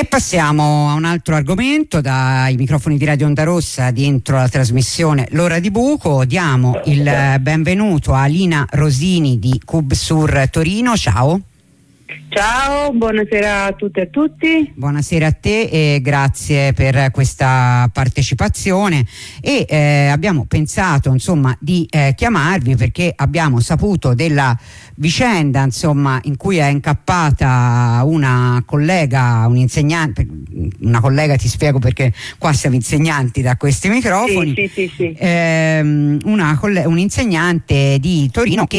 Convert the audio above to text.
E passiamo a un altro argomento. Dai microfoni di Radio Onda Rossa, dentro la trasmissione L'Ora di Buco, diamo il benvenuto a Alina Rosini di Cubsur Torino. Ciao. Ciao, buonasera a tutte e a tutti. Buonasera a te e grazie per questa partecipazione. E abbiamo pensato insomma di chiamarvi perché abbiamo saputo della vicenda insomma in cui è incappata una collega, un insegnante. Una collega, ti spiego perché qua siamo insegnanti da questi microfoni. Sì. Un insegnante di Torino che